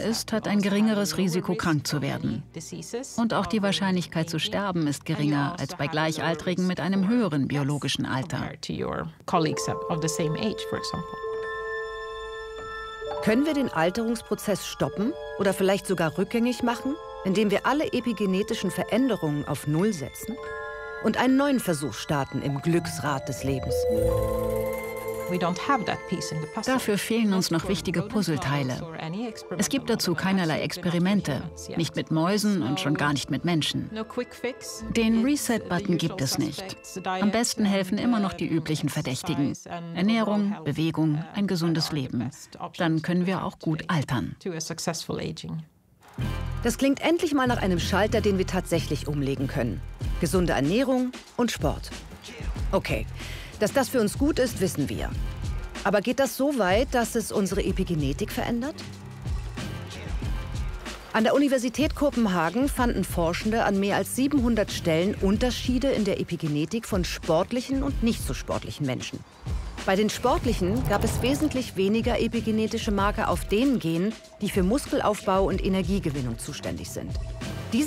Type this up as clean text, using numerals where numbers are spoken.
ist, hat ein geringeres Risiko, krank zu werden. Und auch die Wahrscheinlichkeit zu sterben ist geringer als bei Gleichaltrigen mit einem höheren biologischen Alter. Können wir den Alterungsprozess stoppen oder vielleicht sogar rückgängig machen, indem wir alle epigenetischen Veränderungen auf Null setzen und einen neuen Versuch starten im Glücksrad des Lebens? Dafür fehlen uns noch wichtige Puzzleteile. Es gibt dazu keinerlei Experimente, nicht mit Mäusen und schon gar nicht mit Menschen. Den Reset-Button gibt es nicht. Am besten helfen immer noch die üblichen Verdächtigen. Ernährung, Bewegung, ein gesundes Leben. Dann können wir auch gut altern. Das klingt endlich mal nach einem Schalter, den wir tatsächlich umlegen können. Gesunde Ernährung und Sport. Okay, dass das für uns gut ist, wissen wir. Aber geht das so weit, dass es unsere Epigenetik verändert? An der Universität Kopenhagen fanden Forschende an mehr als 700 Stellen Unterschiede in der Epigenetik von sportlichen und nicht so sportlichen Menschen. Bei den Sportlichen gab es wesentlich weniger epigenetische Marker auf den Genen, die für Muskelaufbau und Energiegewinnung zuständig sind. Diese